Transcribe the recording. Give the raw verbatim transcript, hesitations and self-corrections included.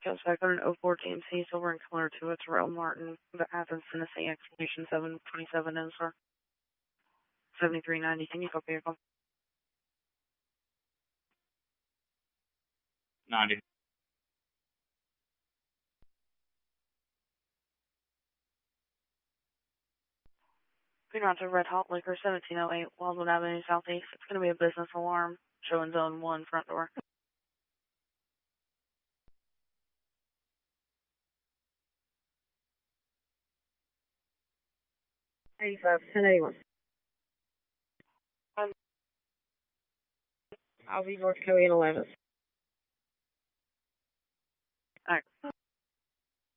Echo second oh four T M C, silver and color two, it's Rail Martin, the Athens, Tennessee, exclamation seven twenty-seven in, sir. seventy-three ninety, can you copy vehicle? ninety. Green Roger, Red Hot Liquor, seventeen oh eight, Wildwood Avenue, Southeast. It's going to be a business alarm, showing zone one, front door. eighty-five, ten eighty-one. Um, I'll be North Korean eleven. Alright.